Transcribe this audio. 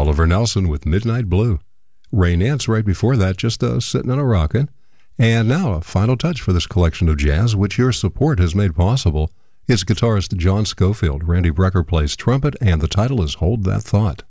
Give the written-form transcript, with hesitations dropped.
Oliver Nelson with Midnight Blue. Ray Nance right before that, just sitting on a rockin'. And now a final touch for this collection of jazz, which your support has made possible. It's guitarist John Scofield. Randy Brecker plays trumpet, and the title is Hold That Thought.